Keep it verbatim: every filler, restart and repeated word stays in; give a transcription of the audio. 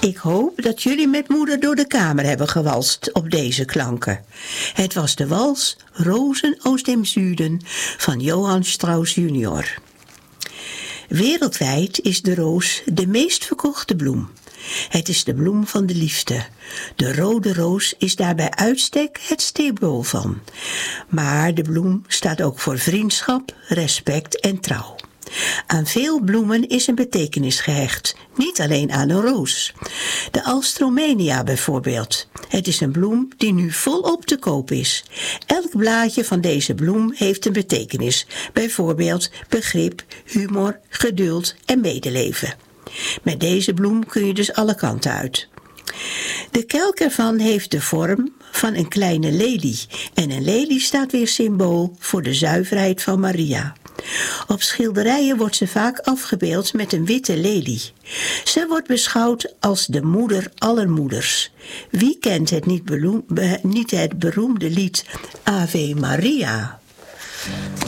Ik hoop dat jullie met moeder door de kamer hebben gewalst op deze klanken. Het was de wals Rozen aus dem Süden van Johann Strauss junior Wereldwijd is de roos de meest verkochte bloem. Het is de bloem van de liefde. De rode roos is daar bij uitstek het symbool van. Maar de bloem staat ook voor vriendschap, respect en trouw. Aan veel bloemen is een betekenis gehecht, niet alleen aan een roos. De Alstromenia bijvoorbeeld. Het is een bloem die nu volop te koop is. Elk blaadje van deze bloem heeft een betekenis, bijvoorbeeld begrip, humor, geduld en medeleven. Met deze bloem kun je dus alle kanten uit. De kelk ervan heeft de vorm van een kleine lelie en een lelie staat weer symbool voor de zuiverheid van Maria. Op schilderijen wordt ze vaak afgebeeld met een witte lelie. Ze wordt beschouwd als de moeder aller moeders. Wie kent het niet, beroem, niet het beroemde lied Ave Maria?